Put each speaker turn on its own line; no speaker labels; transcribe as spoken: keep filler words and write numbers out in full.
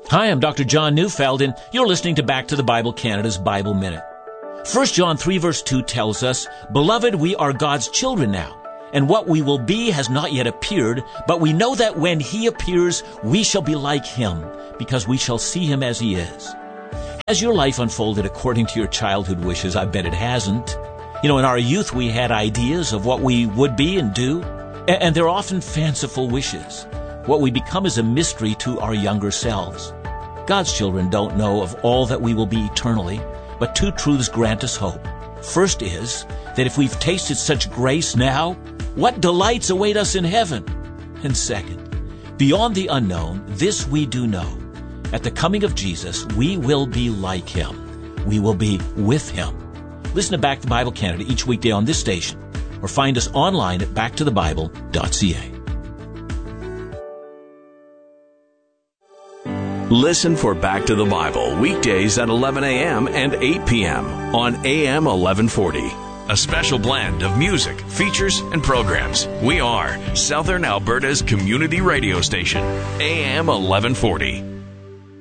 Hi, I'm Doctor John Neufeld, and you're listening to Back to the Bible Canada's Bible Minute. First John three verse two tells us, "Beloved, we are God's children now, and what we will be has not yet appeared, but we know that when He appears, we shall be like Him, because we shall see Him as He is." Has your life unfolded according to your childhood wishes? I bet it hasn't. You know, in our youth, we had ideas of what we would be and do, and they're often fanciful wishes. What we become is a mystery to our younger selves. God's children don't know of all that we will be eternally, but two truths grant us hope. First is that if we've tasted such grace now, what delights await us in heaven? And second, beyond the unknown, this we do know. At the coming of Jesus, we will be like Him. We will be with Him. Listen to Back to the Bible Canada each weekday on this station, or find us online at back to the bible dot c a.
Listen for Back to the Bible weekdays at eleven a.m. and eight p.m. on A M eleven forty. A special blend of music, features, and programs. We are Southern Alberta's community radio station, A M eleven forty.